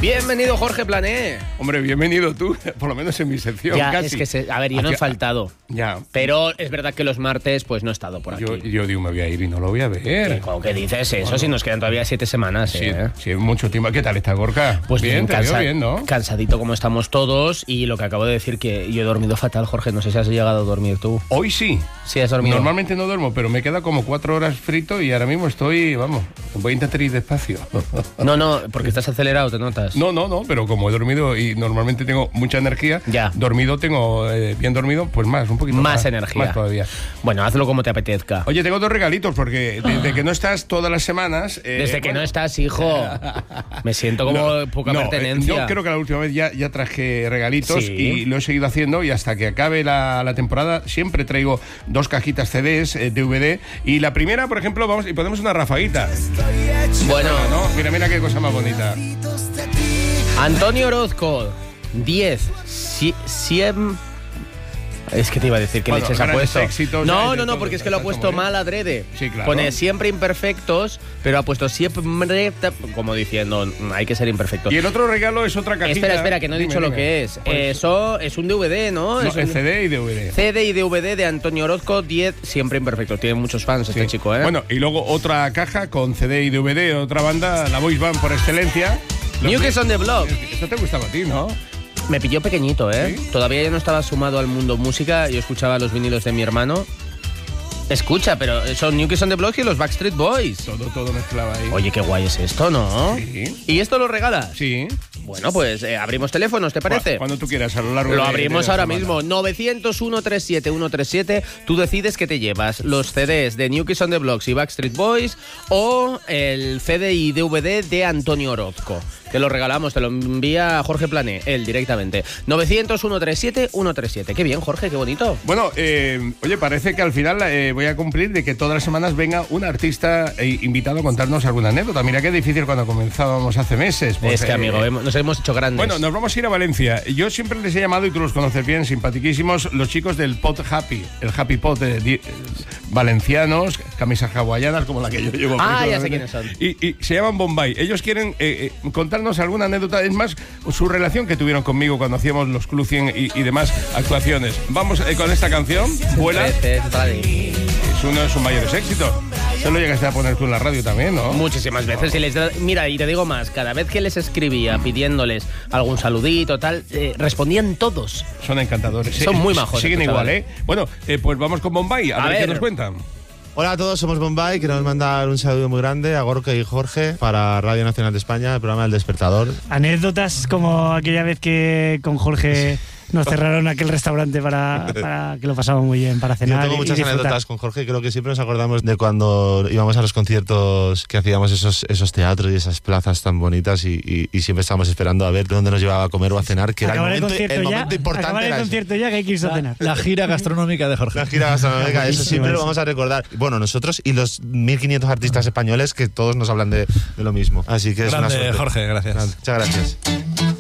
Bienvenido, Jorge Plané. Hombre, bienvenido tú, por lo menos en mi sección. Ya, casi. es que, a ver, yo no he faltado. Ya. Pero es verdad que los martes, pues no he estado por aquí. Yo digo, me voy a ir y no lo voy a ver. ¿Qué dices eso? Si nos quedan todavía 7 semanas, Sí, sí, mucho tiempo. ¿Qué tal está, Gorka? Pues bien, te veo bien, ¿no? Cansadito como estamos todos. Y lo que acabo de decir, que yo he dormido fatal, Jorge. No sé si has llegado a dormir tú. Hoy sí. Sí, has dormido. Normalmente no duermo, pero me queda como 4 horas frito y ahora mismo estoy, vamos, voy a intentar ir despacio. No, porque estás acelerado, te notas. No, pero como he dormido y normalmente tengo mucha energía, Ya. Bien dormido, pues un poquito más. Más energía. Más todavía. Bueno, hazlo como te apetezca. Oye, tengo 2 regalitos porque desde que no estás todas las semanas... Desde que no estás, hijo, me siento como poca pertenencia. Yo creo que la última vez ya traje regalitos, Sí. y lo he seguido haciendo, y hasta que acabe la temporada siempre traigo 2 cajitas CDs, DVD, y la primera, por ejemplo, vamos y ponemos una rafaguita. Bueno, ¿No? Mira qué cosa más bonita. Antonio Orozco, 10, 100... Es que te iba a decir que Bueno, leches ha grandes puesto. éxitos, No, todo, porque es que lo ha está puesto muy bien. mal adrede. Sí, claro. Pone siempre imperfectos, pero ha puesto siempre... Como diciendo, hay que ser imperfecto. Y el otro regalo es otra cajita. Espera, que no he dicho lo que es. Eso es un DVD, ¿no? No, Es es un CD y DVD. CD y DVD de Antonio Orozco, 10, siempre imperfectos. Tiene muchos fans este chico, ¿eh? Bueno, y luego otra caja con CD y DVD, otra banda, la Voice Band por excelencia. New Kids on the Block. Esto te gustaba a ti, ¿no? Me pilló pequeñito, ¿eh? ¿Sí? Todavía yo no estaba sumado al mundo música. Yo escuchaba los vinilos de mi hermano. Escucha, pero son New Kids on the Block y los Backstreet Boys. Todo mezclaba ahí. Oye, qué guay es esto, ¿no? Sí. ¿Y esto lo regalas? Sí. Bueno, pues abrimos teléfonos, ¿te parece? Cuando tú quieras, a lo largo Lo de abrimos la ahora semana. mismo. 900-137-137. Tú decides qué te llevas. Los CDs de New Kids on the Block y Backstreet Boys o el CD y DVD de Antonio Orozco. Te lo regalamos, te lo envía Jorge Plané, él directamente. 900-137-137. Qué bien, Jorge, qué bonito. Bueno, oye, parece que al final voy a cumplir de que todas las semanas venga un artista invitado a contarnos alguna anécdota. Mira qué difícil cuando comenzábamos hace meses. Pues, Es que, amigo, nos hemos hecho grandes. Bueno, nos vamos a ir a Valencia. Yo siempre les he llamado, y tú los conoces bien, simpatiquísimos, los chicos del Pot Happy, el Happy Pot valencianos, camisas hawaianas como la que yo llevo. Ya sé quiénes son. Y se llaman Bombay. Ellos quieren contarnos alguna anécdota, es más, su relación que tuvieron conmigo cuando hacíamos los Club 100 y demás actuaciones. Vamos con esta canción, Vuela. Es uno de sus mayores éxitos. Eso lo llegaste a poner tú en la radio también, ¿no? Muchísimas veces. Mira, y te digo más, cada vez que les escribía pidiéndoles algún saludito, tal, respondían todos. Son encantadores. Son muy majos. Siguen igual, ¿eh? Bueno, pues vamos con Bombay, a ver qué nos cuentan. Hola a todos, somos Bombay. Queremos mandar un saludo muy grande a Gorka y Jorge para Radio Nacional de España, el programa El Despertador. Anécdotas como aquella vez que con Jorge nos cerraron aquel restaurante para que lo pasamos muy bien, para cenar. Yo tengo muchas anécdotas con Jorge, creo que siempre nos acordamos de cuando íbamos a los conciertos que hacíamos esos teatros y esas plazas tan bonitas y siempre estábamos esperando a ver dónde nos llevaba a comer o a cenar, que era el momento importante. Acabar el concierto ya, que hay que irse a cenar. La gira gastronómica de Jorge. La gira gastronómica, eso siempre lo vamos a recordar. Bueno, nosotros y los 1.500 artistas españoles que todos nos hablan de lo mismo. Así que es Grande, una suerte. Jorge, gracias. Muchas gracias.